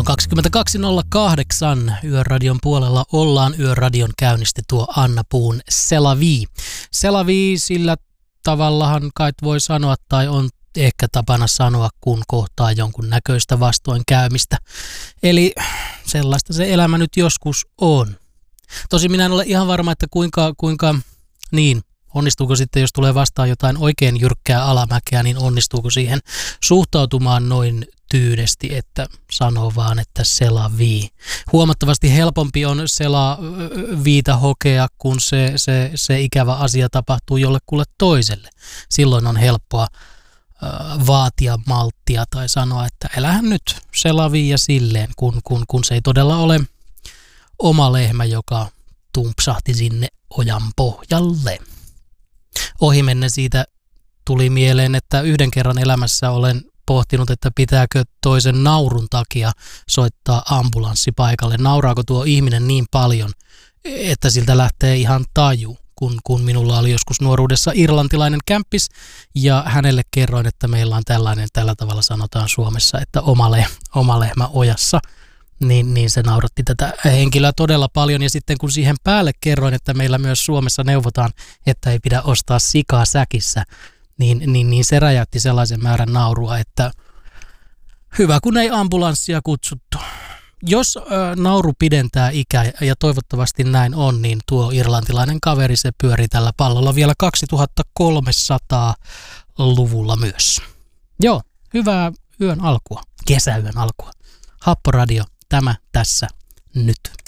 on 22.08. Yöradion puolella ollaan. Yöradion käynnisti tuo Anna Puun Selavi. Selavi sillä tavallahan kai voi sanoa, tai on ehkä tapana sanoa, kun kohtaa jonkun näköistä vastoinkäymistä. Eli sellaista se elämä nyt joskus on. Tosin minä en ole ihan varma, että kuinka onnistuuko sitten, jos tulee vastaan jotain oikein jyrkkää alamäkeä, niin onnistuuko siihen suhtautumaan noin tyydesti, että sanoo vaan, että Selavi. Huomattavasti helpompi on Selaviita hokea, kun se ikävä asia tapahtuu jollekulle toiselle. Silloin on helppoa vaatia malttia tai sanoa, että älähän nyt Selavi ja silleen, kun se ei todella ole oma lehmä, joka tumpsahti sinne ojan pohjalle. Ohimennen siitä tuli mieleen, että yhden kerran elämässä olen pohtinut, että pitääkö toisen naurun takia soittaa ambulanssi paikalle. Nauraako tuo ihminen niin paljon, että siltä lähtee ihan taju, kun minulla oli joskus nuoruudessa irlantilainen kämppis ja hänelle kerroin, että meillä on tällä tavalla sanotaan Suomessa, että oma lehmä ojassa. Niin se nauratti tätä henkilöä todella paljon. Ja sitten kun siihen päälle kerroin, että meillä myös Suomessa neuvotaan, että ei pidä ostaa sikaa säkissä, niin se räjäytti sellaisen määrän naurua, että hyvä kun ei ambulanssia kutsuttu. Jos nauru pidentää ikää, ja toivottavasti näin on, niin tuo irlantilainen kaveri se pyörii tällä pallolla vielä 2300-luvulla myös. Joo, hyvää yön alkua, kesäyön alkua. Happoradio. Tämä tässä nyt.